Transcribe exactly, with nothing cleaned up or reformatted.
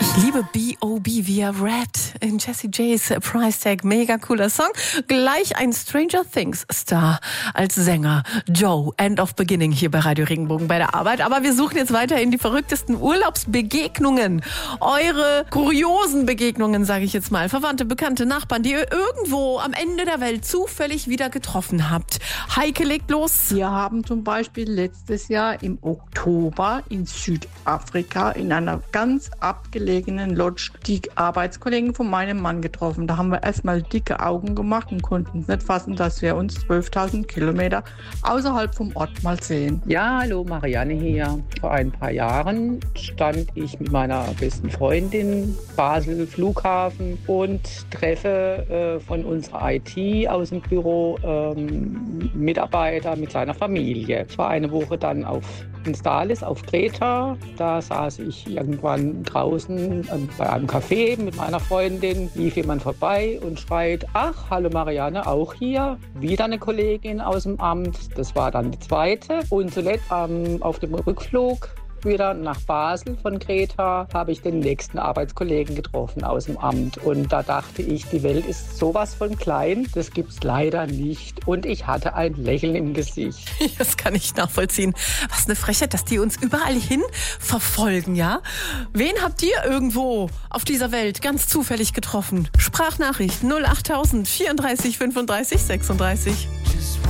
Ich liebe B O B via Red in Jessie J's Price Tag. Mega cooler Song. Gleich ein Stranger Things Star als Sänger. Joe, End of Beginning hier bei Radio Regenbogen bei der Arbeit. Aber wir suchen jetzt weiter in die verrücktesten Urlaubsbegegnungen. Eure kuriosen Begegnungen, sage ich jetzt mal. Verwandte, Bekannte, Nachbarn, die ihr irgendwo am Ende der Welt zufällig wieder getroffen habt. Heike legt los. Wir haben zum Beispiel letztes Jahr im Oktober in Südafrika in einer ganz abgelegenen Lodge die Arbeitskollegen von meinem Mann getroffen. Da haben wir erstmal dicke Augen gemacht und konnten es nicht fassen, dass wir uns zwölftausend Kilometer außerhalb vom Ort mal sehen. Ja, hallo, Marianne hier. Vor ein paar Jahren stand ich mit meiner besten Freundin Basel Flughafen und treffe äh, von unserer I T aus dem Büro ähm, Mitarbeiter mit seiner Familie. Ich war eine Woche dann auf Instalis auf Kreta. Da saß ich irgendwann draußen bei einem Café mit meiner Freundin, lief jemand vorbei und schreit: Ach, hallo Marianne, auch hier. Wieder eine Kollegin aus dem Amt. Das war dann die zweite. Und zuletzt ähm, auf dem Rückflug wieder nach Basel von Kreta habe ich den nächsten Arbeitskollegen getroffen aus dem Amt. Und da dachte ich, die Welt ist sowas von klein, das gibt's leider nicht. Und ich hatte ein Lächeln im Gesicht. Das kann ich nachvollziehen. Was eine Frechheit, dass die uns überall hin verfolgen, ja? Wen habt ihr irgendwo auf dieser Welt ganz zufällig getroffen? Sprachnachricht null achttausend vierunddreißig fünfunddreißig sechsunddreißig.